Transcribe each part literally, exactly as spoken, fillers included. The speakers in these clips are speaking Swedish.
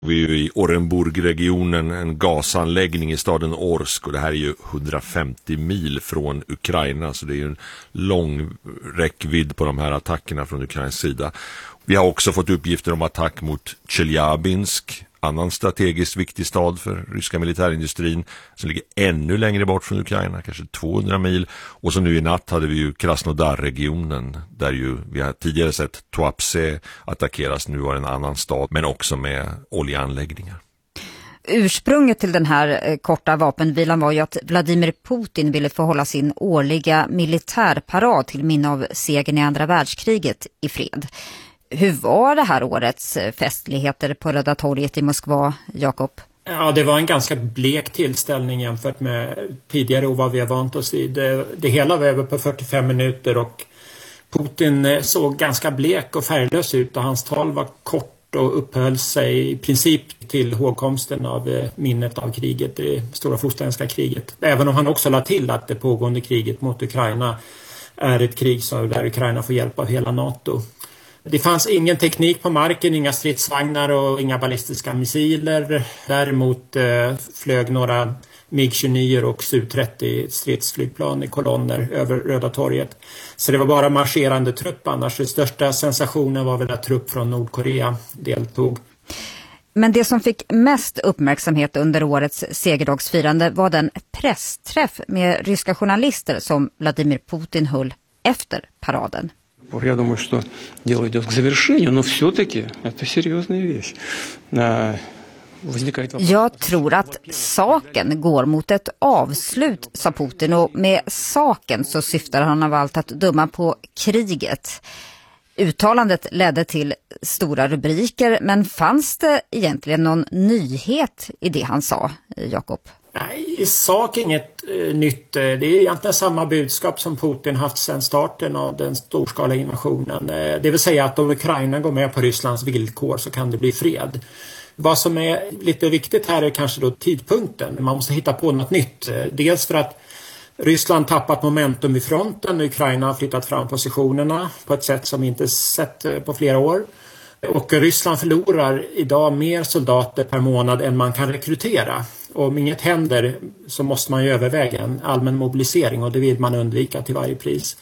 Vi är ju i Orenburg-regionen, en gasanläggning i staden Orsk, och det här är ju hundrafemtio mil från Ukraina, så det är ju en lång räckvidd på de här attackerna från Ukrains sida. Vi har också fått uppgifter om attack mot Chelyabinsk, annan strategiskt viktig stad för ryska militärindustrin, som ligger ännu längre bort från Ukraina, kanske tvåhundra mil. Och så nu i natt hade vi ju Krasnodar-regionen, där ju vi har tidigare sett Tuapse attackeras, nu var det en annan stad, men också med oljeanläggningar. Ursprunget till den här korta vapenvilan var ju att Vladimir Putin ville få hålla sin årliga militärparad till minne av segern i andra världskriget i fred. Hur var det här årets festligheter på Röda torget i Moskva, Jakob? Ja, det var en ganska blek tillställning jämfört med tidigare och vad vi har vant oss vid. Det, det hela var över på fyrtiofem minuter och Putin såg ganska blek och färglös ut, och hans tal var kort och uppehöll sig i princip till hågkomsten av minnet av kriget, det stora fosterländska kriget. Även om han också lade till att det pågående kriget mot Ukraina är ett krig som där Ukraina får hjälp av hela NATO. Det fanns ingen teknik på marken, inga stridsvagnar och inga ballistiska missiler. Däremot eh, flög några MiG tjugonio och S U trettio stridsflygplan i kolonner över Röda torget. Så det var bara marscherande trupp annars. Den största sensationen var väl att trupp från Nordkorea deltog. Men det som fick mest uppmärksamhet under årets segerdagsfirande var den pressträff med ryska journalister som Vladimir Putin höll efter paraden. Я думаю, что дело идет к завершению, но все-таки это серьезная вещь. Jag tror att saken går mot ett avslut, sa Putin, och med saken så syftar han av allt att döma på kriget. Uttalandet ledde till stora rubriker, men fanns det egentligen någon nyhet i det han sa, Jakob? Nej, i sak inget eh, nytt. Det är egentligen samma budskap som Putin haft sedan starten av den storskaliga invasionen. Eh, det vill säga att om Ukraina går med på Rysslands villkor så kan det bli fred. Vad som är lite viktigt här är kanske då tidpunkten. Man måste hitta på något nytt. Eh, dels för att Ryssland tappat momentum i fronten. Ukraina har flyttat fram positionerna på ett sätt som vi inte sett eh, på flera år. Och Ryssland förlorar idag mer soldater per månad än man kan rekrytera. Och om inget händer så måste man ju överväga en allmän mobilisering, och det vill man undvika till varje pris.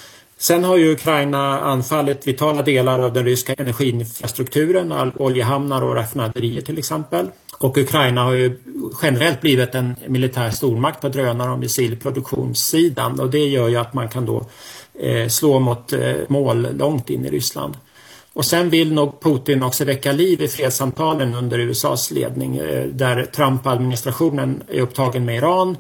Sen har ju Ukraina anfallit vitala delar av den ryska energiinfrastrukturen, oljehamnar och raffinaderier till exempel. Och Ukraina har ju generellt blivit en militär stormakt på drönare- och missilproduktionssidan, och det gör ju att man kan då eh, slå mot eh, mål långt in i Ryssland. Och sen vill nog Putin också väcka liv i fredssamtalen under U S A:s ledning, där Trump-administrationen är upptagen med Iran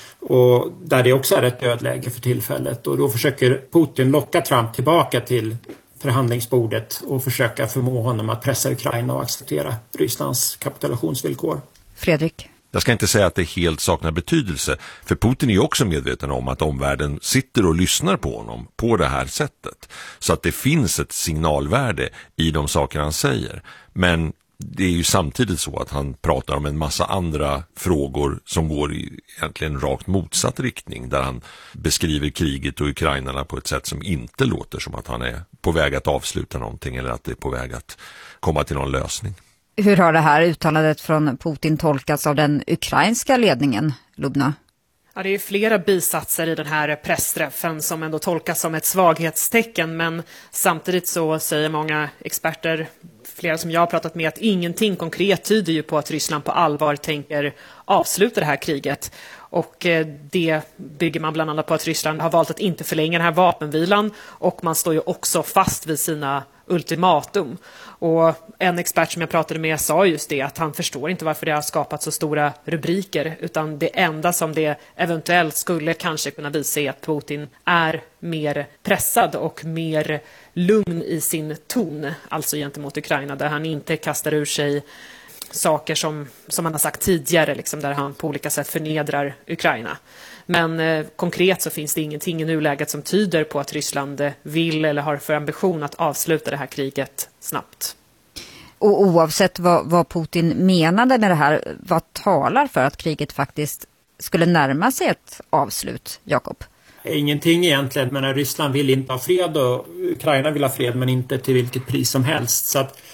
och där det också är ett dödläge för tillfället. Och då försöker Putin locka Trump tillbaka till förhandlingsbordet och försöka förmå honom att pressa Ukraina och acceptera Rysslands kapitulationsvillkor. Fredrik? Jag ska inte säga att det helt saknar betydelse, för Putin är ju också medveten om att omvärlden sitter och lyssnar på honom på det här sättet. Så att det finns ett signalvärde i de saker han säger. Men det är ju samtidigt så att han pratar om en massa andra frågor som går i egentligen rakt motsatt riktning, där han beskriver kriget och ukrainarna på ett sätt som inte låter som att han är på väg att avsluta någonting eller att det är på väg att komma till någon lösning. Hur har det här uttalandet från Putin tolkats av den ukrainska ledningen, Lubna? Ja, det är flera bisatser i den här pressträffen som ändå tolkas som ett svaghetstecken, men samtidigt så säger många experter, flera som jag har pratat med, att ingenting konkret tyder ju på att Ryssland på allvar tänker avsluta det här kriget. Och det bygger man bland annat på att Ryssland har valt att inte förlänga den här vapenvilan, och man står ju också fast vid sina ultimatum. Och en expert som jag pratade med sa just det, att han förstår inte varför det har skapat så stora rubriker, utan det enda som det eventuellt skulle kanske kunna visa är att Putin är mer pressad och mer lugn i sin ton, alltså gentemot Ukraina, där han inte kastar ur sig saker som, som han har sagt tidigare, liksom, där han på olika sätt förnedrar Ukraina. Men eh, konkret så finns det ingenting i nuläget som tyder på att Ryssland vill eller har för ambition att avsluta det här kriget snabbt. Och oavsett vad, vad Putin menade med det här, vad talar för att kriget faktiskt skulle närma sig ett avslut, Jakob? Ingenting egentligen, men Ryssland vill inte ha fred och Ukraina vill ha fred, men inte till vilket pris som helst. Så att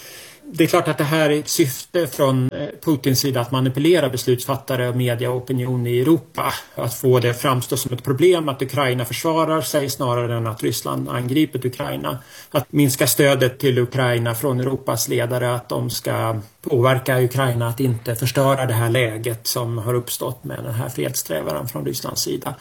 Det är klart att det här är ett syfte från Putins sida att manipulera beslutsfattare, media och opinion i Europa. Att få det framstå som ett problem att Ukraina försvarar sig snarare än att Ryssland angripit Ukraina. Att minska stödet till Ukraina från Europas ledare, att de ska påverka Ukraina att inte förstöra det här läget som har uppstått med den här fredssträvan från Rysslands sida.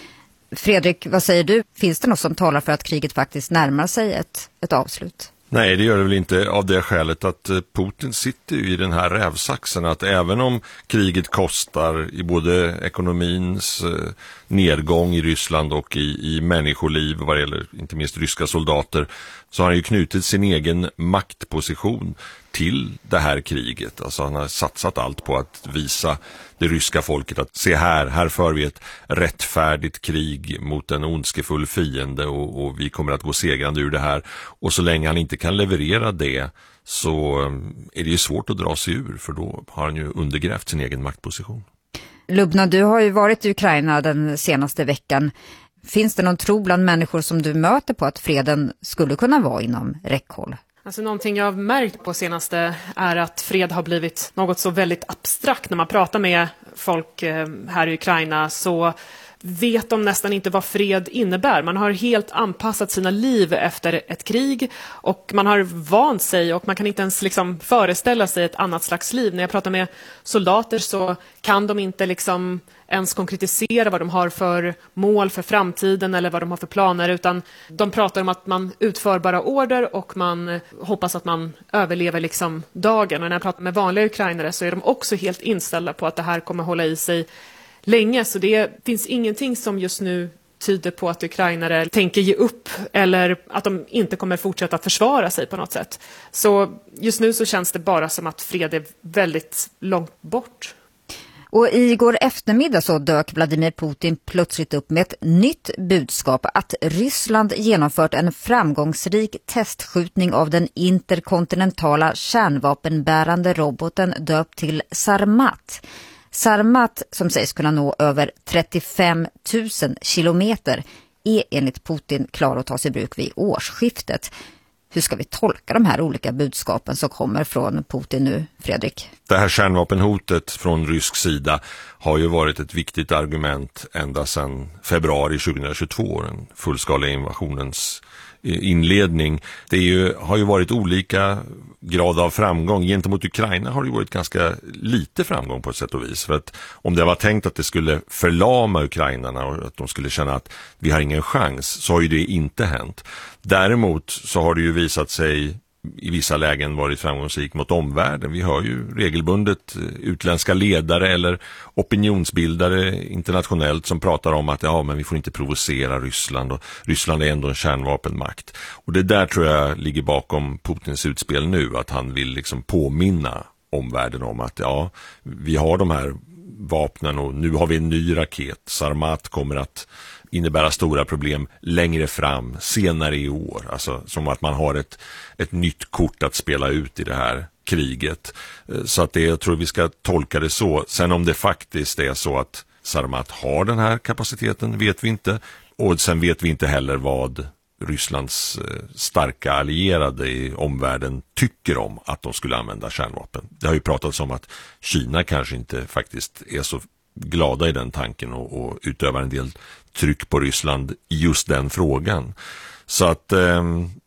Fredrik, vad säger du? Finns det något som talar för att kriget faktiskt närmar sig ett, ett avslut? Nej, det gör det väl inte av det skälet att Putin sitter ju i den här rävsaxen, att även om kriget kostar i både ekonomins nedgång i Ryssland och i, i människoliv vad det gäller inte minst ryska soldater, så har han ju knutit sin egen maktposition till det här kriget. Alltså han har satsat allt på att visa det ryska folket att se här, här för vi ett rättfärdigt krig mot en ondskefull fiende och, och vi kommer att gå segrande ur det här. Och så länge han inte kan leverera det så är det ju svårt att dra sig ur, för då har han ju undergrävt sin egen maktposition. Lubna, du har ju varit i Ukraina den senaste veckan. Finns det någon tro bland människor som du möter på att freden skulle kunna vara inom räckhåll? Alltså någonting jag har märkt på senaste är att fred har blivit något så väldigt abstrakt. När man pratar med folk här i Ukraina så vet de nästan inte vad fred innebär. Man har helt anpassat sina liv efter ett krig och man har vant sig och man kan inte ens liksom föreställa sig ett annat slags liv. När jag pratar med soldater så kan de inte liksom ens konkretisera vad de har för mål för framtiden eller vad de har för planer, utan de pratar om att man utför bara order och man hoppas att man överlever liksom dagen. Och när jag pratar med vanliga ukrainare så är de också helt inställda på att det här kommer hålla i sig länge, så det finns ingenting som just nu tyder på att ukrainare tänker ge upp eller att de inte kommer fortsätta försvara sig på något sätt. Så just nu så känns det bara som att fred är väldigt långt bort. Och igår eftermiddag så dök Vladimir Putin plötsligt upp med ett nytt budskap att Ryssland genomfört en framgångsrik testskjutning av den interkontinentala kärnvapenbärande roboten döpt till Sarmat. Sarmat, som sägs kunna nå över trettiofem tusen kilometer, är enligt Putin klar att ta sig i bruk vid årsskiftet. Hur ska vi tolka de här olika budskapen som kommer från Putin nu, Fredrik? Det här kärnvapenhotet från rysk sida har ju varit ett viktigt argument ända sedan februari tjugohundratjugotvå, den fullskaliga invasionens inledning. Det är ju, har ju varit olika grad av framgång. Gentemot Ukraina har det varit ganska lite framgång på ett sätt och vis. För att om det var tänkt att det skulle förlama ukrainarna och att de skulle känna att vi har ingen chans, så har ju det inte hänt. Däremot så har det ju visat sig i vissa lägen varit framgångsrik mot omvärlden. Vi hör ju regelbundet utländska ledare eller opinionsbildare internationellt som pratar om att ja, men vi får inte provocera Ryssland och Ryssland är ändå en kärnvapenmakt. Och det där tror jag ligger bakom Putins utspel nu, att han vill liksom påminna omvärlden om att ja, vi har de här vapnen och nu har vi en ny raket. Sarmat kommer att innebära stora problem längre fram, senare i år. Alltså som att man har ett, ett nytt kort att spela ut i det här kriget. Så att det, jag tror vi ska tolka det så. Sen om det faktiskt är så att Sarmat har den här kapaciteten vet vi inte. Och sen vet vi inte heller vad Rysslands starka allierade i omvärlden tycker om att de skulle använda kärnvapen. Det har ju pratats om att Kina kanske inte faktiskt är så glada i den tanken och, och utövar en del tryck på Ryssland i just den frågan. Så att eh,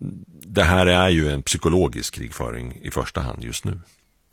det här är ju en psykologisk krigföring i första hand just nu.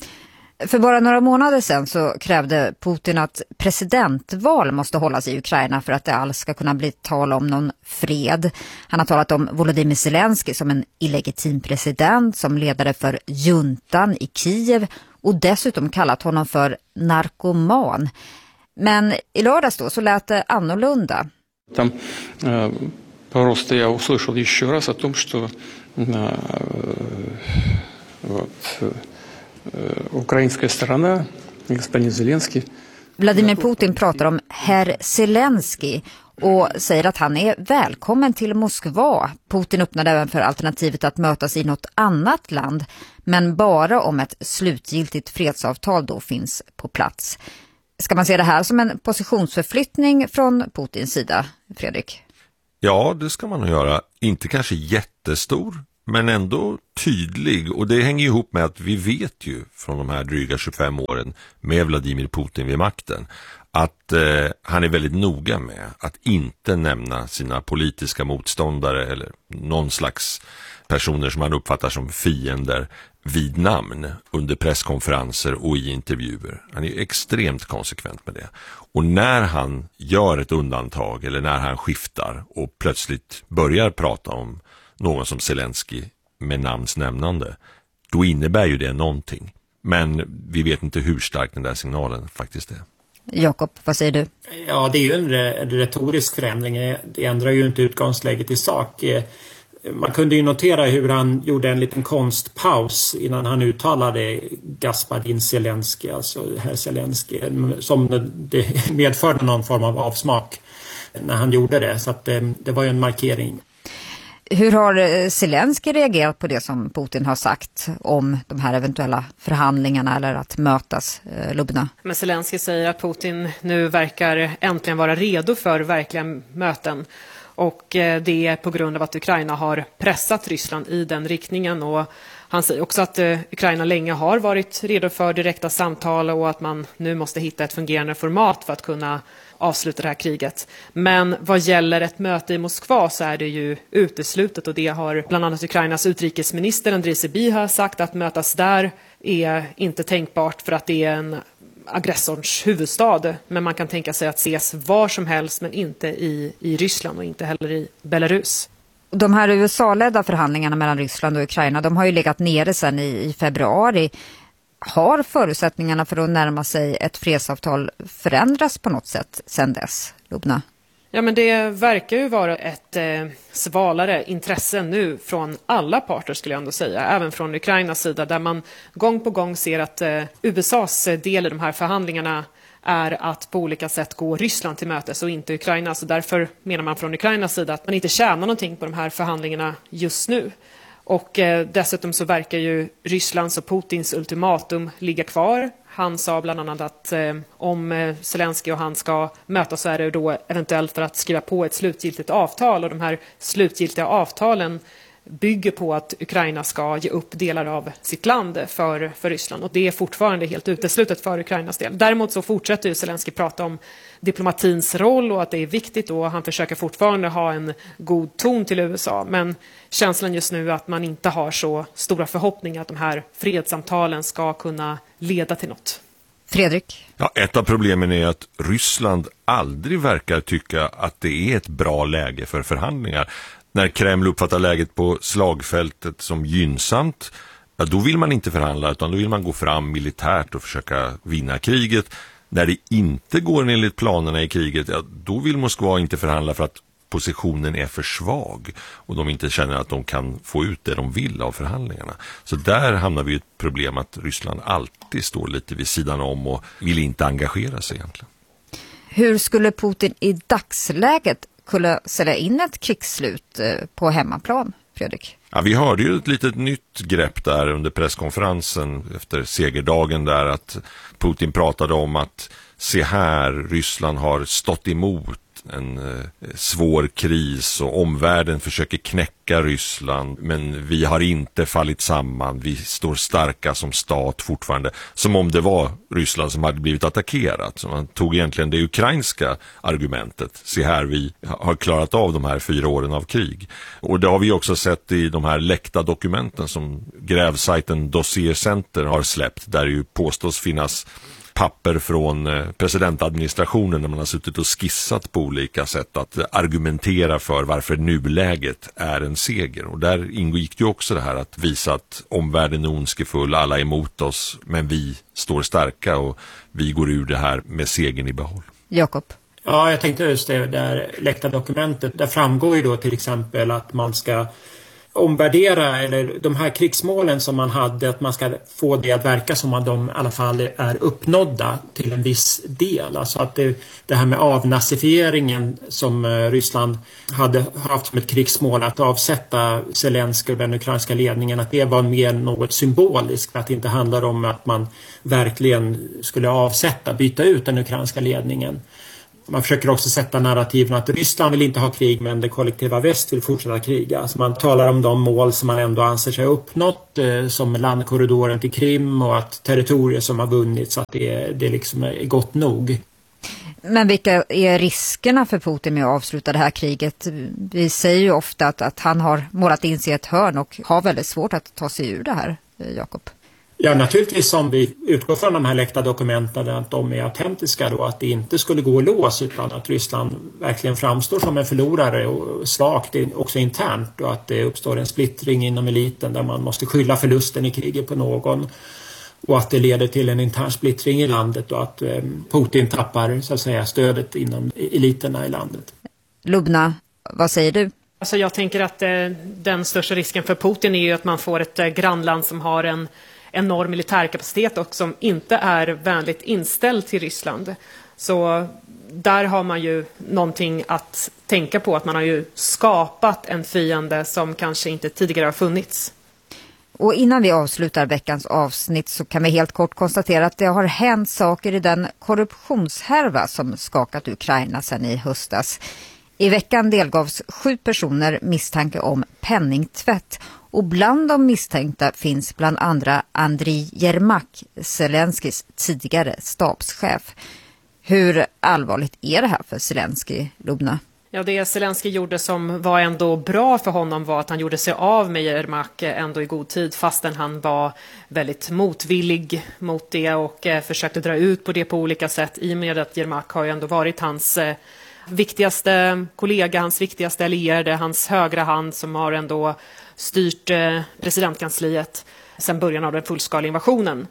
För bara några månader sedan så krävde Putin att presidentval måste hållas i Ukraina för att det alls ska kunna bli tal om någon fred. Han har talat om Volodymyr Zelensky som en illegitim president, som ledare för juntan i Kiev och dessutom kallat honom för narkoman. Men i lördags då så lät det annorlunda. Там э, просто я услышал еще раз о том, что э, вот, э, украинская сторона, господин Зеленский. Vladimir Putin pratar om herr Zelensky och säger att han är välkommen till Moskva. Putin öppnade även för alternativet att mötas i något annat land, men bara om ett slutgiltigt fredsavtal då finns på plats. Ska man se det här som en positionsförflyttning från Putins sida, Fredrik? Ja, det ska man göra. Inte kanske jättestor, men ändå tydlig. Och det hänger ihop med att vi vet ju från de här dryga tjugofem åren med Vladimir Putin vid makten att eh, han är väldigt noga med att inte nämna sina politiska motståndare eller någon slags personer som han uppfattar som fiender vid namn under presskonferenser och i intervjuer. Han är extremt konsekvent med det. Och när han gör ett undantag eller när han skiftar och plötsligt börjar prata om någon som Zelensky med namnsnämnande, då innebär ju det någonting. Men vi vet inte hur stark den där signalen faktiskt är. Jakob, vad säger du? Ja, det är ju en, en retorisk förändring. Det ändrar ju inte utgångsläget i sak. Man kunde ju notera hur han gjorde en liten konstpaus innan han uttalade Gasparin Zelensky, alltså herr Zelensky, som det medförde någon form av avsmak när han gjorde det. Så att det, det var ju en markering. Hur har Zelensky reagerat på det som Putin har sagt om de här eventuella förhandlingarna eller att mötas, Lubna? Men Zelensky säger att Putin nu verkar äntligen vara redo för verkliga möten. Och det är på grund av att Ukraina har pressat Ryssland i den riktningen. Och han säger också att Ukraina länge har varit redo för direkta samtal och att man nu måste hitta ett fungerande format för att kunna avsluta det här kriget. Men vad gäller ett möte i Moskva så är det ju uteslutet, och det har bland annat Ukrainas utrikesminister Andrei Sybiha sagt, att mötas där är inte tänkbart för att det är en aggressorns huvudstad. Men man kan tänka sig att ses var som helst, men inte i, i Ryssland och inte heller i Belarus. De här U S A-ledda förhandlingarna mellan Ryssland och Ukraina, de har ju legat nere sedan i, i februari. Har förutsättningarna för att närma sig ett fredsavtal förändrats på något sätt sedan dess, Lubna? Ja, men det verkar ju vara ett eh, svalare intresse nu från alla parter, skulle jag ändå säga. Även från Ukrainas sida, där man gång på gång ser att eh, U S A:s del i de här förhandlingarna är att på olika sätt gå Ryssland till mötes och inte Ukraina. Så därför menar man från Ukrainas sida att man inte tjänar någonting på de här förhandlingarna just nu. Och eh, dessutom så verkar ju Rysslands och Putins ultimatum ligga kvar. Han sa bland annat att eh, om eh, Zelensky och han ska mötas så är det då eventuellt för att skriva på ett slutgiltigt avtal. Och de här slutgiltiga avtalen bygger på att Ukraina ska ge upp delar av sitt land för, för Ryssland. Och det är fortfarande helt uteslutet för Ukrainas del. Däremot så fortsätter ju Zelensky prata om diplomatins roll och att det är viktigt, och han försöker fortfarande ha en god ton till U S A. Men känslan just nu är att man inte har så stora förhoppningar att de här fredssamtalen ska kunna leda till något. Fredrik? Ja, ett av problemen är att Ryssland aldrig verkar tycka att det är ett bra läge för förhandlingar. När Kreml uppfattar läget på slagfältet som gynnsamt, ja, då vill man inte förhandla, utan då vill man gå fram militärt och försöka vinna kriget. När det inte går enligt planerna i kriget, ja, då vill Moskva inte förhandla för att positionen är för svag och de inte känner att de kan få ut det de vill av förhandlingarna. Så där hamnar vi i ett problem att Ryssland alltid står lite vid sidan om och vill inte engagera sig egentligen. Hur skulle Putin i dagsläget kunna sälja in ett krigsslut på hemmaplan, Fredrik? Ja, vi hörde ju ett litet nytt grepp där under presskonferensen efter segerdagen där, att Putin pratade om att se här, Ryssland har stått emot en eh, svår kris och omvärlden försöker knäcka Ryssland, men vi har inte fallit samman, vi står starka som stat fortfarande, som om det var Ryssland som hade blivit attackerat. Så man tog egentligen det ukrainska argumentet, se här, vi har klarat av de här fyra åren av krig. Och det har vi också sett i de här läckta dokumenten som grävsajten Dossier Center har släppt, där det ju påstås finnas papper från presidentadministrationen där man har suttit och skissat på olika sätt att argumentera för varför nuläget är en seger. Och där ingick ju också det här att visa att omvärlden är ondskefull, alla är emot oss, men vi står starka och vi går ur det här med segern i behåll. Jakob? Ja, jag tänkte just det där läckta dokumentet. Där framgår ju då till exempel att man ska omvärdera, eller de här krigsmålen som man hade, att man ska få det att verka som att de i alla fall är uppnådda till en viss del. Alltså att det, det här med avnazifieringen som Ryssland hade haft som ett krigsmål, att avsätta Zelensky och den ukrainska ledningen, att det var mer något symboliskt, att det inte handlar om att man verkligen skulle avsätta, byta ut den ukrainska ledningen. Man försöker också sätta narrativen att Ryssland vill inte ha krig men det kollektiva väst vill fortsätta kriga. Så man talar om de mål som man ändå anser sig ha uppnått eh, som landkorridoren till Krim och att territorier som har vunnits, att det, det liksom är gott nog. Men vilka är riskerna för Putin med att avsluta det här kriget? Vi säger ju ofta att, att han har målat in sig i ett hörn och har väldigt svårt att ta sig ur det här, Jakob. Ja, naturligtvis om vi utgår från de här läckta dokumenten att de är autentiska då, att det inte skulle gå att lås utan att Ryssland verkligen framstår som en förlorare och svagt också internt och att det uppstår en splittring inom eliten där man måste skylla förlusten i kriget på någon och att det leder till en intern splittring i landet och att eh, Putin tappar så att säga stödet inom eliterna i landet. Lubna, vad säger du? Alltså jag tänker att eh, den största risken för Putin är ju att man får ett eh, grannland som har en enorm militärkapacitet och som inte är vänligt inställd till Ryssland. Så där har man ju någonting att tänka på, att man har ju skapat en fiende som kanske inte tidigare har funnits. Och innan vi avslutar veckans avsnitt så kan vi helt kort konstatera att det har hänt saker i den korruptionshärva som skakat Ukraina sedan i höstas. I veckan delgavs sju personer misstanke om penningtvätt och bland de misstänkta finns bland andra Andriy Yermak, Zelenskys tidigare stabschef. Hur allvarligt är det här för Zelensky, Lubna? Ja, det Zelensky gjorde som var ändå bra för honom var att han gjorde sig av med Yermak ändå i god tid fastän han var väldigt motvillig mot det och eh, försökte dra ut på det på olika sätt i och med att Yermak har ju ändå varit hans eh, viktigaste kollega, hans viktigaste allierade, hans högra hand som har ändå styrt eh, presidentkansliet sedan början av den fullskaliga invasionen.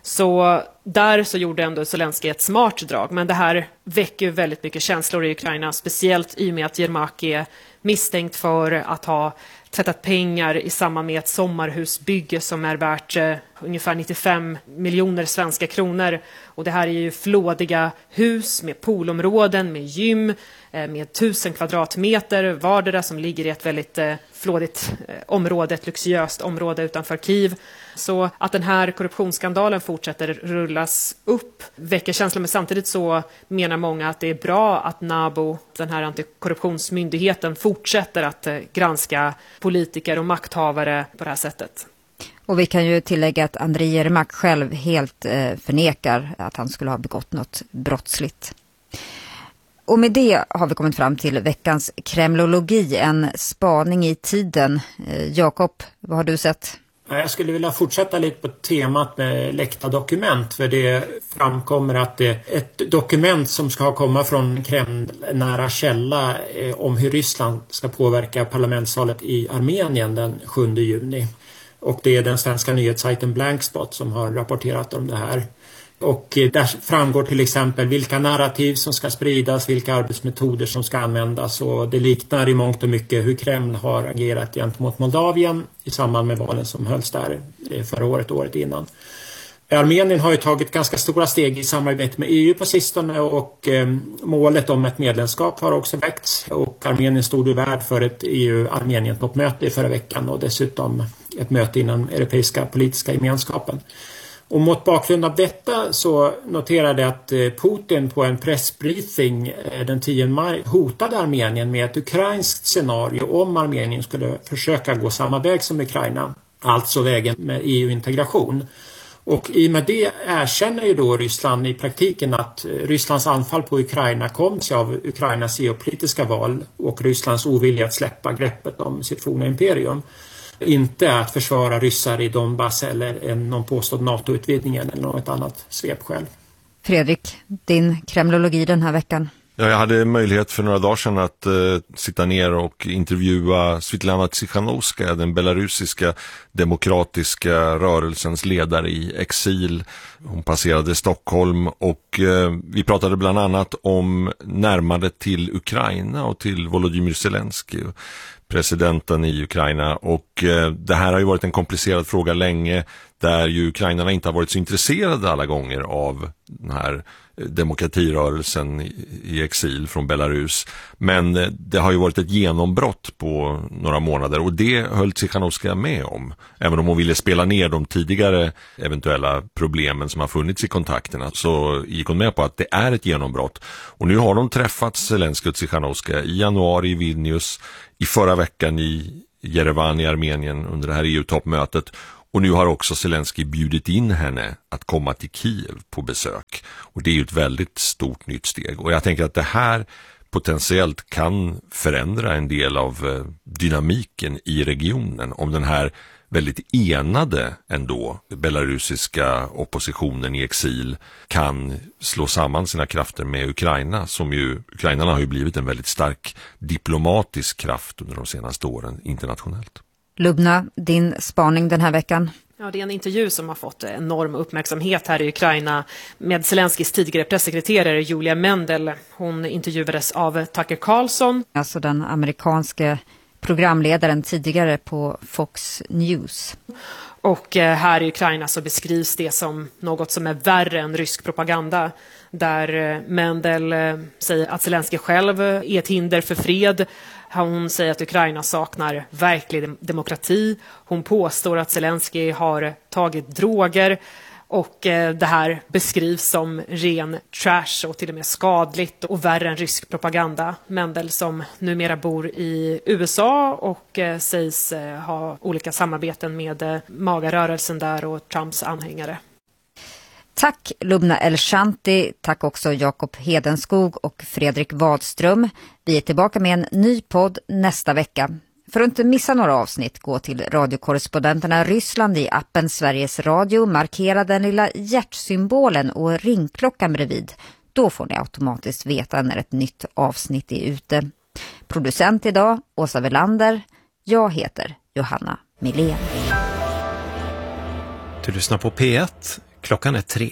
Så där så gjorde ändå Zelensky ett smart drag. Men det här väcker väldigt mycket känslor i Ukraina. Speciellt i och med att Yermak är misstänkt för att ha tvättat pengar i samband med ett sommarhusbygge som är värt eh, ungefär nittiofem miljoner svenska kronor. Och det här är ju flådiga hus med poolområden, med gym, eh, med tusen kvadratmeter vardera som ligger i ett väldigt eh, flådigt eh, område, ett luxuöst område utanför Kiev. Så att den här korruptionsskandalen fortsätter rullas upp väcker känslor, men samtidigt så menar många att det är bra att NABU, den här antikorruptionsmyndigheten, fortsätter att eh, granska politiker och makthavare på det här sättet. Och vi kan ju tillägga att Andriy Yermak själv helt eh, förnekar att han skulle ha begått något brottsligt. Och med det har vi kommit fram till veckans kremlologi, en spaning i tiden. Eh, Jakob, vad har du sett? Jag skulle vilja fortsätta lite på temat med läckta dokument, för det framkommer att det är ett dokument som ska komma från Kreml nära källa eh, om hur Ryssland ska påverka parlamentsvalet i Armenien den sjunde juni. Och det är den svenska nyhetssajten Blankspot som har rapporterat om det här. Och där framgår till exempel vilka narrativ som ska spridas, vilka arbetsmetoder som ska användas, och det liknar i mångt och mycket hur Kreml har agerat gentemot Moldavien i samband med valen som hölls där förra året, året innan. Armenien har ju tagit ganska stora steg i samarbete med E U på sistone och eh, målet om ett medlemskap har också väckts, och Armenien stod ju värd för ett E U-Armenien-toppmöte i förra veckan och dessutom ett möte inom Europeiska politiska gemenskapen. Och mot bakgrund av detta så noterade att Putin på en pressbriefing den tionde maj hotade Armenien med ett ukrainskt scenario om Armenien skulle försöka gå samma väg som Ukraina, alltså vägen med E U-integration. Och i och med det erkänner ju då Ryssland i praktiken att Rysslands anfall på Ukraina kom sig av Ukrainas geopolitiska val och Rysslands ovilja att släppa greppet om sitt forna imperium. Inte att försvara ryssar i Donbass eller någon påstådd NATO-utvidning eller något annat svepskäl. Fredrik, din kremlologi den här veckan? Ja, jag hade möjlighet för några dagar sedan att uh, sitta ner och intervjua Svitlana Tsikhanouskaya, den belarusiska demokratiska rörelsens ledare i exil. Hon passerade Stockholm och uh, vi pratade bland annat om närmandet till Ukraina och till Volodymyr Zelensky, presidenten i Ukraina, och eh, det här har ju varit en komplicerad fråga länge, där ju ukrainarna inte har varit så intresserade alla gånger av den här demokratirörelsen i, i exil från Belarus, men eh, det har ju varit ett genombrott på några månader, och det höll Tsikhanouskaya med om, även om hon ville spela ner de tidigare eventuella problemen som har funnits i kontakterna så gick hon med på att det är ett genombrott. Och nu har de träffat Zelenskyj och Tsikhanouskaya i januari i Vilnius, i förra veckan i Jerevan i Armenien under det här E U-toppmötet. Och nu har också Zelenskyj bjudit in henne att komma till Kiev på besök. Och det är ju ett väldigt stort nytt steg. Och jag tänker att det här potentiellt kan förändra en del av dynamiken i regionen om den här väldigt enade ändå belarusiska oppositionen i exil kan slå samman sina krafter med Ukraina, som ju, Ukrainarna har ju blivit en väldigt stark diplomatisk kraft under de senaste åren internationellt. Lubna, din spaning den här veckan? Ja, det är en intervju som har fått enorm uppmärksamhet här i Ukraina med Zelenskys tidigare pressekreterare Julia Mendel. Hon intervjuades av Tucker Carlson. Alltså den amerikanske programledaren tidigare på Fox News. Och här i Ukraina så beskrivs det som något som är värre än rysk propaganda. Där Mendel säger att Zelenskyj själv är ett hinder för fred. Hon säger att Ukraina saknar verklig demokrati. Hon påstår att Zelenskyj har tagit droger. Och det här beskrivs som ren trash och till och med skadligt och värre än rysk propaganda. Mendel som numera bor i U S A och sägs ha olika samarbeten med Magarörelsen där och Trumps anhängare. Tack Lubna El-Shanti, tack också Jakob Hedenskog och Fredrik Wadström. Vi är tillbaka med en ny podd nästa vecka. För att inte missa några avsnitt, gå till radiokorrespondenterna Ryssland i appen Sveriges Radio, markera den lilla hjärtsymbolen och ringklockan bredvid. Då får ni automatiskt veta när ett nytt avsnitt är ute. Producent idag, Åsa Welander. Jag heter Johanna Milén. Du lyssnar på P ett. Klockan är tre.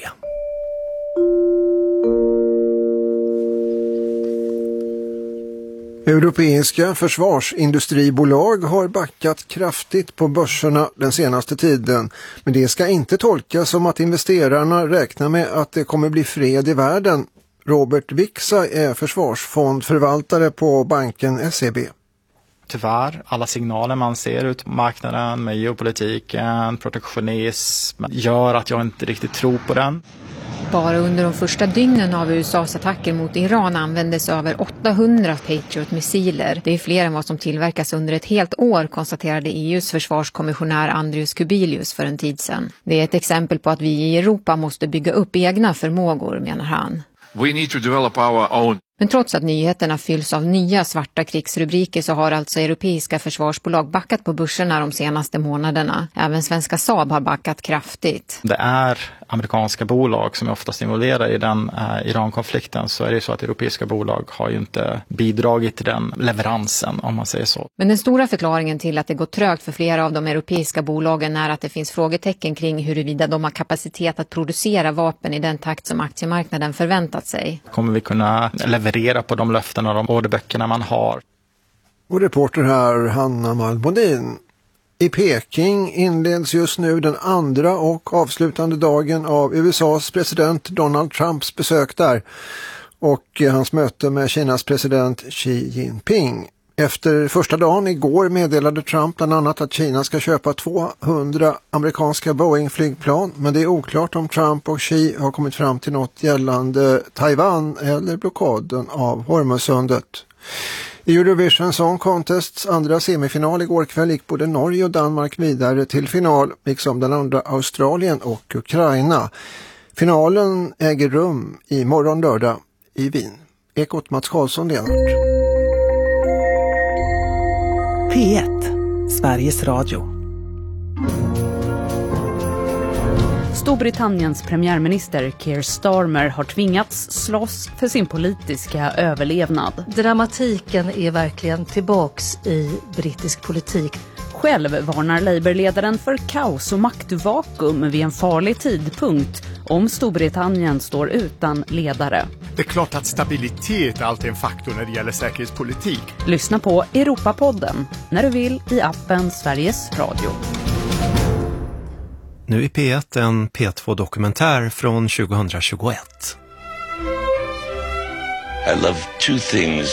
Europeiska försvarsindustribolag har backat kraftigt på börserna den senaste tiden, men det ska inte tolkas som att investerarna räknar med att det kommer bli fred i världen. Robert Wixa är försvarsfondförvaltare på banken S E B. Tyvärr, alla signaler man ser ut på marknaden med geopolitiken, protektionism gör att jag inte riktigt tror på den. Bara under de första dygnen av U S A:s attacker mot Iran användes över åttahundra Patriot-missiler. Det är fler än vad som tillverkas under ett helt år, konstaterade E U:s försvarskommissionär Andrius Kubilius för en tid sedan. Det är ett exempel på att vi i Europa måste bygga upp egna förmågor, menar han. We need to develop our own. Men trots att nyheterna fylls av nya svarta krigsrubriker så har alltså europeiska försvarsbolag backat på börserna de senaste månaderna. Även svenska Saab har backat kraftigt. Det är amerikanska bolag som är oftast involverade i den eh, Iran-konflikten, så är det ju så att europeiska bolag har ju inte bidragit till den leveransen, om man säger så. Men den stora förklaringen till att det går trögt för flera av de europeiska bolagen är att det finns frågetecken kring huruvida de har kapacitet att producera vapen i den takt som aktiemarknaden förväntat sig. Kommer vi kunna leverera på de löften och de orderböckerna man har? Och reporter här Hanna Malmodin. I Peking inleds just nu den andra och avslutande dagen av U S A:s president Donald Trumps besök där och hans möte med Kinas president Xi Jinping. Efter första dagen igår meddelade Trump bland annat att Kina ska köpa tvåhundra amerikanska Boeing-flygplan, men det är oklart om Trump och Xi har kommit fram till något gällande Taiwan eller blockaden av Hormuzsundet. I Eurovision Song Contests andra semifinal igår kväll gick både Norge och Danmark vidare till final, liksom den andra Australien och Ukraina. Finalen äger rum i morgon lördag i Wien. Ekot Mats Karlsson, Lenart. P ett, Sveriges Radio. Storbritanniens premiärminister Keir Starmer har tvingats slåss för sin politiska överlevnad. Dramatiken är verkligen tillbaks i brittisk politik. Själv varnar Labour-ledaren för kaos och maktvakuum vid en farlig tidpunkt om Storbritannien står utan ledare. Det är klart att stabilitet alltid är en faktor när det gäller säkerhetspolitik. Lyssna på Europapodden när du vill i appen Sveriges Radio. Nu i P ett en P två-dokumentär från tjugohundratjugoett. I love two things,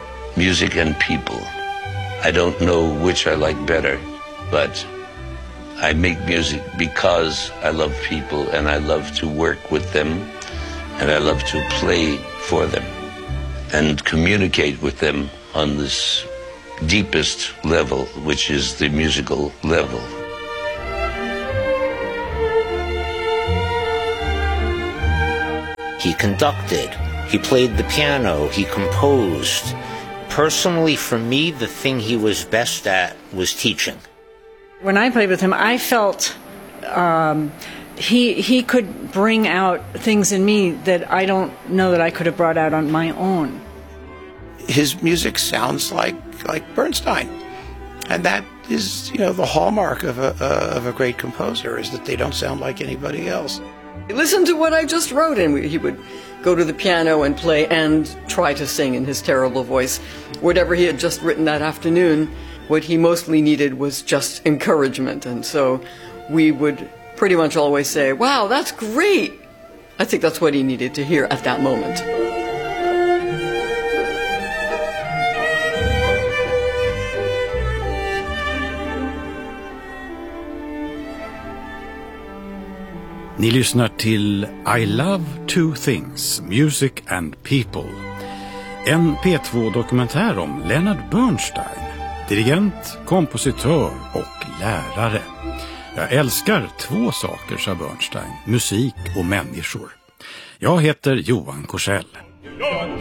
music and people. I don't know which I like better, but I make music because I love people and I love to work with them and I love to play for them and communicate with them on this deepest level, which is the musical level. He conducted, he played the piano, he composed. Personally, for me, the thing he was best at was teaching. When I played with him, I felt um, he he could bring out things in me that I don't know that I could have brought out on my own. His music sounds like like Bernstein, and that is, you know, the hallmark of a uh, of a great composer, is that they don't sound like anybody else. Listen to what I just wrote, and he would go to the piano and play and try to sing in his terrible voice whatever he had just written that afternoon. What he mostly needed was just encouragement, and so we would pretty much always say, "Wow, that's great." I think that's what he needed to hear at that moment. Ni lyssnar till I Love Two Things, Music and People. En P två-dokumentär om Leonard Bernstein, dirigent, kompositör och lärare. Jag älskar två saker, sa Bernstein, musik och människor. Jag heter Johan Korsell.